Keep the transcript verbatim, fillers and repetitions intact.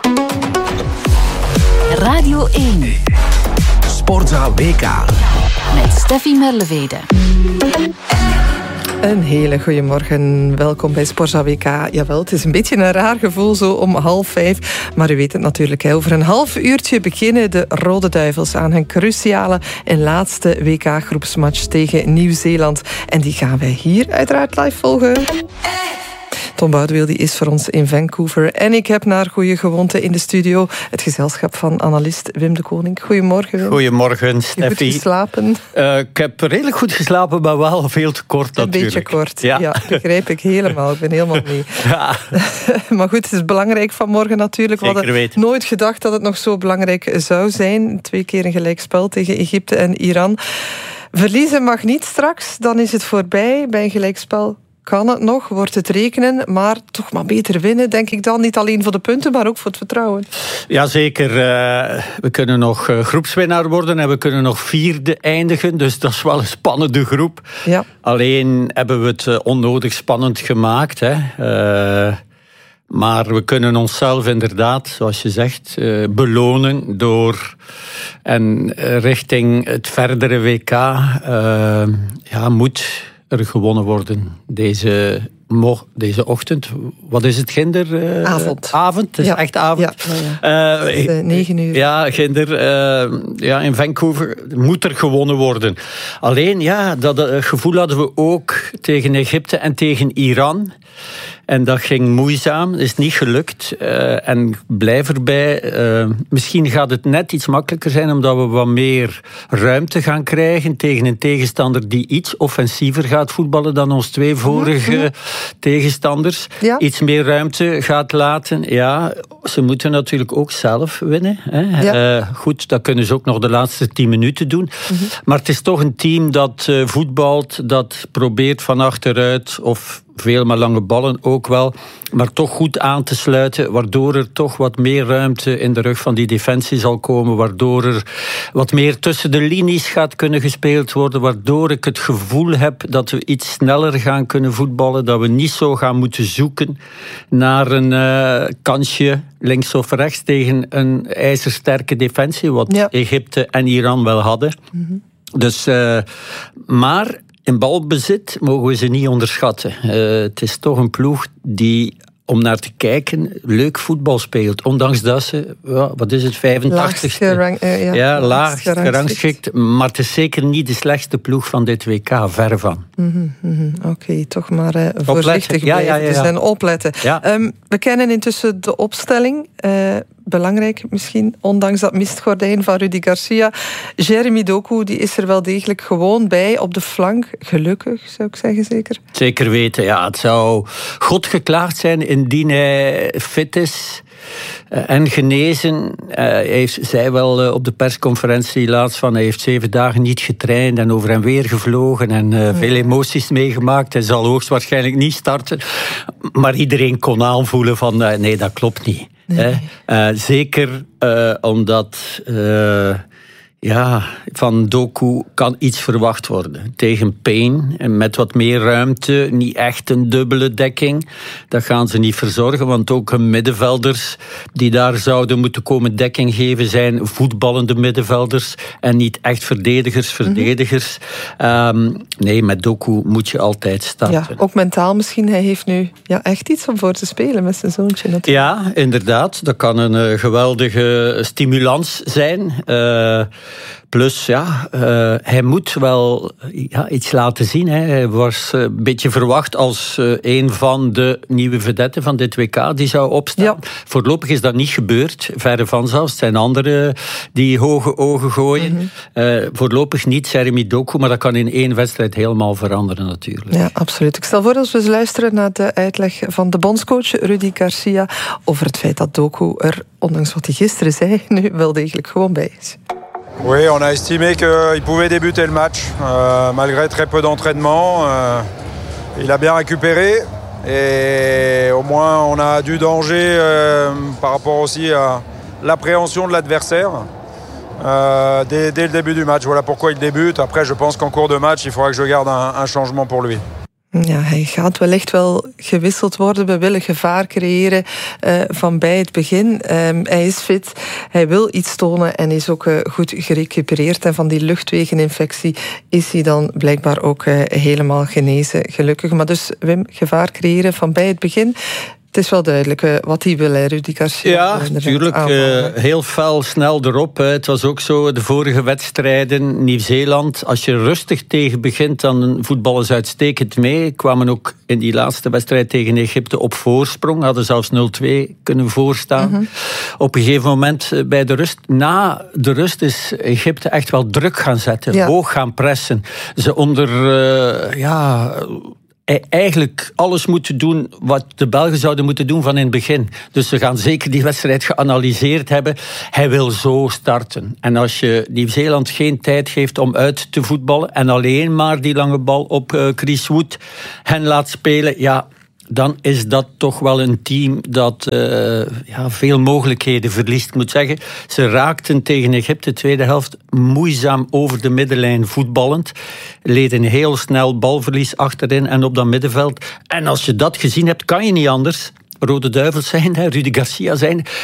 Radio één. Sportza W K. Met Steffi Merlevede. Een hele goede morgen. Welkom bij Sportza W K. Jawel, het is een beetje een raar gevoel zo om half vijf. Maar u weet het natuurlijk. Over een half uurtje beginnen de Rode Duivels aan hun cruciale en laatste W K-groepsmatch tegen Nieuw-Zeeland. En die gaan wij hier uiteraard live volgen. Tom Boudeweel die is voor ons in Vancouver. En ik heb naar goede gewoonte in de studio het gezelschap van analist Wim de Koning. Goedemorgen, Wim. Goedemorgen, Steffi. Goed geslapen? Uh, ik heb redelijk goed geslapen, maar wel veel te kort een natuurlijk. Een beetje kort, ja. ja, begrijp ik helemaal. Ik ben helemaal mee. Ja. Maar goed, het is belangrijk vanmorgen natuurlijk. We Zeker hadden weten. nooit gedacht dat het nog zo belangrijk zou zijn. Twee keer een gelijkspel tegen Egypte en Iran. Verliezen mag niet straks, dan is het voorbij. Bij een gelijkspel kan het nog, wordt het rekenen, maar toch maar beter winnen, denk ik dan. Niet alleen voor de punten, maar ook voor het vertrouwen. Jazeker, uh, we kunnen nog uh, groepswinnaar worden en we kunnen nog vierde eindigen, dus dat is wel een spannende groep. Ja. Alleen hebben we het uh, onnodig spannend gemaakt, hè. Uh, Maar we kunnen onszelf inderdaad, zoals je zegt, uh, belonen door en uh, richting het verdere W K uh, ja, moet er gewonnen worden deze, mo- deze ochtend. Wat is het, ginder? Uh, avond. Avond, het is ja. echt avond. Ja, ja, ja. Uh, uh, negen uur. Ja, ginder. Uh, ja, in Vancouver moet er gewonnen worden. Alleen, ja, dat uh, gevoel hadden we ook tegen Egypte en tegen Iran. En dat ging moeizaam, is niet gelukt. Uh, en blijf erbij, uh, misschien gaat het net iets makkelijker zijn, omdat we wat meer ruimte gaan krijgen tegen een tegenstander die iets offensiever gaat voetballen dan ons twee vorige mm-hmm. tegenstanders. Ja. Iets meer ruimte gaat laten. Ja, ze moeten natuurlijk ook zelf winnen. Hè. Ja. Uh, goed, dat kunnen ze ook nog de laatste tien minuten doen. Mm-hmm. Maar het is toch een team dat uh, voetbalt, dat probeert van achteruit of veel maar lange ballen ook wel, maar toch goed aan te sluiten, waardoor er toch wat meer ruimte in de rug van die defensie zal komen, waardoor er wat meer tussen de linies gaat kunnen gespeeld worden, waardoor ik het gevoel heb dat we iets sneller gaan kunnen voetballen, dat we niet zo gaan moeten zoeken naar een uh, kansje links of rechts tegen een ijzersterke defensie, wat ja. Egypte en Iran wel hadden. Mm-hmm. Dus, uh, maar in balbezit mogen we ze niet onderschatten. Uh, het is toch een ploeg die, om naar te kijken, leuk voetbal speelt. Ondanks dat ze, ja, wat is het, vijfentachtigste? Gerang, uh, ja, ja, laag gerangschikt. Maar het is zeker niet de slechtste ploeg van dit W K, ver van. Mm-hmm, mm-hmm. Oké, okay, toch maar uh, voorzichtig ja, blijven. ja, ja, ja. Dus en opletten. Ja. Um, we kennen intussen de opstelling. Uh, belangrijk misschien, ondanks dat mistgordijn van Rudy Garcia. Jeremy Doku, die is er wel degelijk gewoon bij op de flank. Gelukkig, zou ik zeggen, zeker? Zeker weten, ja. Het zou God geklaagd zijn indien hij fit is uh, en genezen. Uh, hij heeft, zei wel uh, op de persconferentie laatst van hij heeft zeven dagen niet getraind en over en weer gevlogen en uh, veel emoties meegemaakt. Hij zal hoogstwaarschijnlijk niet starten. Maar iedereen kon aanvoelen van uh, nee, dat klopt niet. Nee. Uh, zeker uh, omdat uh, ja, van Doku kan iets verwacht worden. Tegen Payne en met wat meer ruimte, niet echt een dubbele dekking. Dat gaan ze niet verzorgen, want ook hun middenvelders die daar zouden moeten komen dekking geven zijn voetballende middenvelders en niet echt verdedigers, verdedigers. Mm-hmm. Um, nee, met Doku moet je altijd starten. Ja, ook mentaal misschien. Hij heeft nu ja, echt iets om voor te spelen met zijn zoontje natuurlijk. Ja, inderdaad. Dat kan een uh, geweldige stimulans zijn. Uh, Plus, ja, uh, hij moet wel ja, iets laten zien. Hè. Hij was uh, een beetje verwacht als uh, een van de nieuwe vedetten van dit W K die zou opstaan. Ja. Voorlopig is dat niet gebeurd, verre van zelfs. Het zijn anderen die hoge ogen gooien. Mm-hmm. Uh, voorlopig niet Jeremy Doku, maar dat kan in één wedstrijd helemaal veranderen natuurlijk. Ja, absoluut. Ik stel voor dat we eens luisteren naar de uitleg van de bondscoach Rudy Garcia over het feit dat Doku er, ondanks wat hij gisteren zei, nu wel degelijk gewoon bij is. Oui, on a estimé qu'il pouvait débuter le match, euh, malgré très peu d'entraînement. Euh, il a bien récupéré et au moins on a du danger euh, par rapport aussi à l'appréhension de l'adversaire euh, dès, dès le début du match. Voilà pourquoi il débute. Après, je pense qu'en cours de match, il faudra que je garde un, un changement pour lui. Ja, hij gaat wellicht wel gewisseld worden. We willen gevaar creëren uh, van bij het begin. Um, hij is fit, hij wil iets tonen en is ook uh, goed gerecupereerd. En van die luchtwegeninfectie is hij dan blijkbaar ook uh, helemaal genezen, gelukkig. Maar dus, Wim, gevaar creëren van bij het begin. Het is wel duidelijk uh, wat hij wil, hè, Rudy Garcia. Ja, natuurlijk. Uh, heel fel, snel erop. Hè. Het was ook zo, de vorige wedstrijden, Nieuw-Zeeland. Als je rustig tegen begint, dan voetballen ze uitstekend mee. Kwamen ook in die laatste wedstrijd tegen Egypte op voorsprong. Hadden zelfs nul twee kunnen voorstaan. Mm-hmm. Op een gegeven moment bij de rust, na de rust is Egypte echt wel druk gaan zetten. Ja. Hoog gaan pressen. Ze onder... Uh, ja... eigenlijk alles moeten doen wat de Belgen zouden moeten doen van in het begin. Dus ze gaan zeker die wedstrijd geanalyseerd hebben. Hij wil zo starten. En als je Nieuw-Zeeland geen tijd geeft om uit te voetballen en alleen maar die lange bal op uh, Chris Wood hen laat spelen, ja, dan is dat toch wel een team dat uh, ja, veel mogelijkheden verliest. Ik moet zeggen, ze raakten tegen Egypte tweede helft moeizaam over de middenlijn voetballend. Leden heel snel balverlies achterin en op dat middenveld. En als je dat gezien hebt, kan je niet anders. Rode Duivels zijn, Rudy Garcia zijn.